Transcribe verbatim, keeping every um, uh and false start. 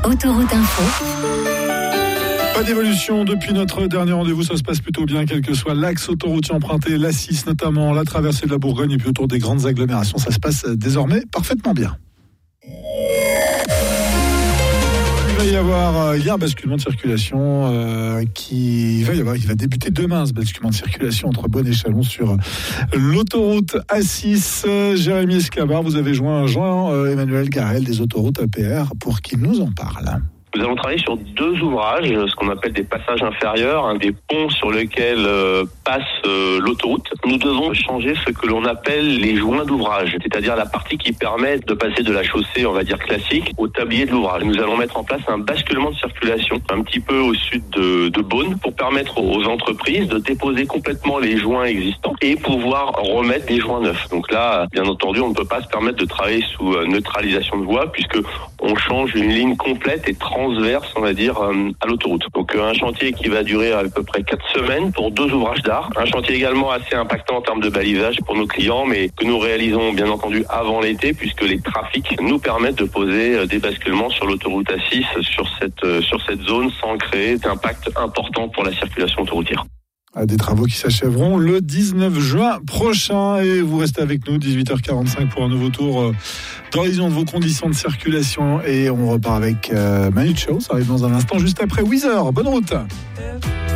Autoroute Info. Pas d'évolution depuis notre dernier rendez-vous, ça se passe plutôt bien, quel que soit l'axe autoroutier emprunté, l'A six notamment, la traversée de la Bourgogne et puis autour des grandes agglomérations, ça se passe désormais parfaitement bien. Il va y avoir, il y a un basculement de circulation euh, qui va y avoir, il va débuter demain, ce basculement de circulation entre Beaune et Châlons sur l'autoroute A six. Jérémy Esclabar, vous avez joint Jean-Emmanuel Garel des autoroutes A P R pour qu'il nous en parle. Nous allons travailler sur deux ouvrages, ce qu'on appelle des passages inférieurs, hein, des ponts sur lesquels euh, passe euh, l'autoroute. Nous devons changer ce que l'on appelle les joints d'ouvrage, c'est-à-dire la partie qui permet de passer de la chaussée, on va dire classique, au tablier de l'ouvrage. Nous allons mettre en place un basculement de circulation un petit peu au sud de, de Beaune pour permettre aux entreprises de déposer complètement les joints existants et pouvoir remettre des joints neufs. Donc là, bien entendu, on ne peut pas se permettre de travailler sous euh, neutralisation de voie puisque on change une ligne complète et transverse, on va dire, euh, à l'autoroute. Donc euh, un chantier qui va durer à peu près quatre semaines pour deux ouvrages d'art. Un chantier également assez impactant en termes de balisage pour nos clients, mais que nous réalisons bien entendu avant l'été, puisque les trafics nous permettent de poser euh, des basculements sur l'autoroute A six sur cette, euh, sur cette zone sans créer d'impact important pour la circulation autoroutière. Des travaux qui s'achèveront le dix-neuf juin prochain et vous restez avec nous dix-huit heures quarante-cinq pour un nouveau tour d'horizon de vos conditions de circulation et on repart avec euh, Manu Chao, ça arrive dans un instant juste après Weezer. Bonne route.